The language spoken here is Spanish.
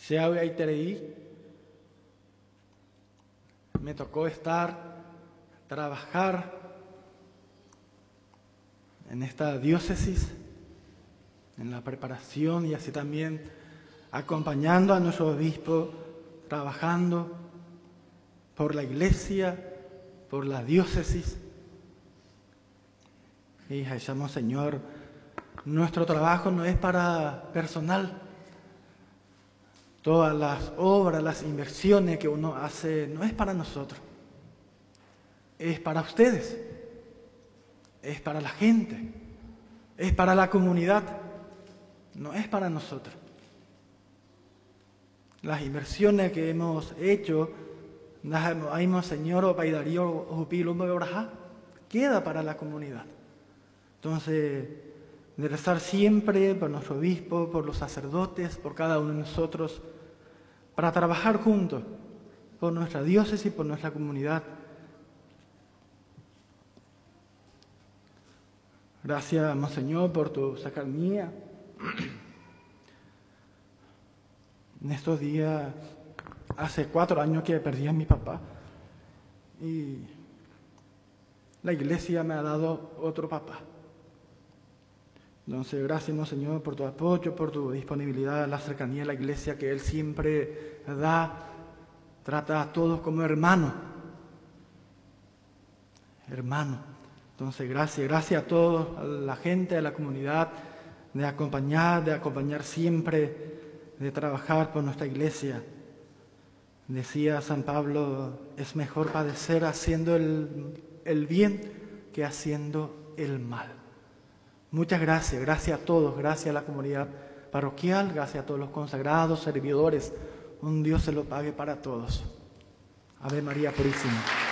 me tocó trabajar en esta diócesis, en la preparación y así también acompañando a nuestro obispo, trabajando por la iglesia, por la diócesis. Y decíamos, Señor, nuestro trabajo no es para personal. Todas las obras, las inversiones que uno hace, no es para nosotros. Es para ustedes. Es para la gente. Es para la comunidad. No es para nosotros. Las inversiones que hemos hecho, Señor, queda para la comunidad. Entonces, de rezar siempre por nuestro obispo, por los sacerdotes, por cada uno de nosotros, para trabajar juntos por nuestra diócesis y por nuestra comunidad. Gracias, Monseñor, por tu sacramía. En estos días, hace 4 años que perdí a mi papá y la iglesia me ha dado otro papá. Entonces, gracias, Monseñor, por tu apoyo, por tu disponibilidad, la cercanía de la iglesia que Él siempre da, trata a todos como hermanos. Hermano. Entonces, gracias a todos, a la gente, a la comunidad, de acompañar siempre, de trabajar por nuestra iglesia. Decía San Pablo, es mejor padecer haciendo el bien que haciendo el mal. Muchas gracias a todos, gracias a la comunidad parroquial, gracias a todos los consagrados, servidores. Un Dios se lo pague para todos. Ave María Purísima.